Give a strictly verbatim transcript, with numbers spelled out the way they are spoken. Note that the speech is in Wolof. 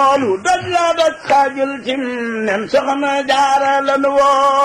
loolu doj la doj xaajul cim nen soxna jaara lan woo